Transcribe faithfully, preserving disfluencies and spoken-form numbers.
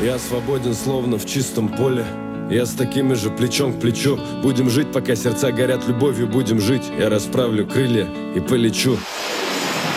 Я свободен, словно в чистом поле. Я с такими же плечом к плечу. Будем жить, пока сердца горят любовью. Будем жить, я расправлю крылья и полечу.